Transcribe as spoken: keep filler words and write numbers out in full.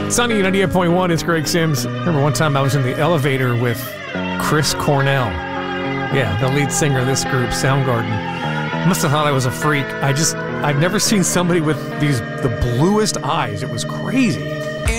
Sunny ninety-eight point one, it's Greg Sims. Remember one time I was in the elevator with Chris Cornell. Yeah, the lead singer of this group, Soundgarden. Must have thought I was a freak. I just, I've never seen somebody with these, the bluest eyes. It was crazy.